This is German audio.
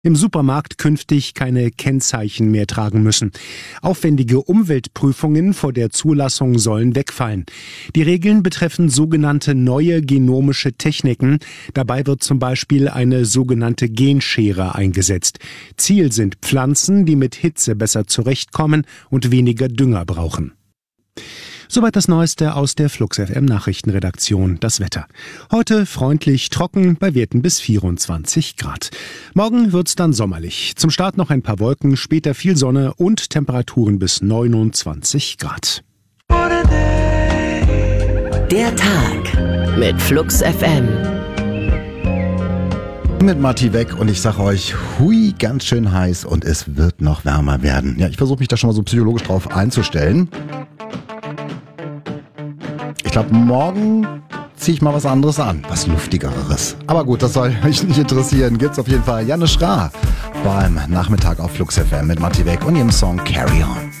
Im Supermarkt künftig keine Kennzeichen mehr tragen müssen. Aufwendige Umweltprüfungen vor der Zulassung sollen wegfallen. Die Regeln betreffen sogenannte neue genomische Techniken. Dabei wird zum Beispiel eine sogenannte Genschere eingesetzt. Ziel sind Pflanzen, die mit Hitze besser zurechtkommen und weniger Dünger brauchen. Soweit das Neueste aus der Flux FM Nachrichtenredaktion. Das Wetter. Heute freundlich trocken bei Werten bis 24 Grad. Morgen wird's dann sommerlich. Zum Start noch ein paar Wolken, später viel Sonne und Temperaturen bis 29 Grad. Der Tag mit Flux FM. Mit Matti weg und ich sage euch, hui, ganz schön heiß und es wird noch wärmer werden. Ja, ich versuche mich da schon mal so psychologisch drauf einzustellen. Ich glaube, morgen ziehe ich mal was anderes an, was Luftigeres. Aber gut, das soll euch nicht interessieren. Gibt's auf jeden Fall Janne Schra beim Nachmittag auf Flux FM mit Matti weg und ihrem Song Carry On.